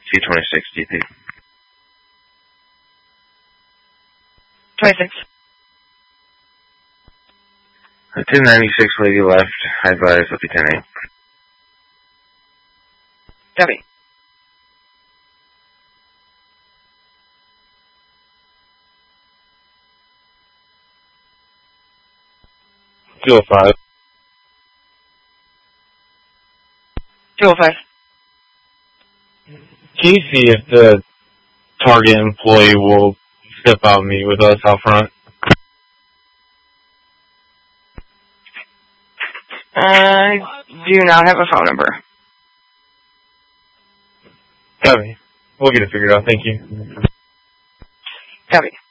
T26 DP. 26. 1096 lady left. High advise, Lippy 10-8. Copy. Fuel 5. 205. Can you see if the target employee will step out and meet with us out front? I do not have a phone number. Copy. We'll get it figured out. Thank you. Copy.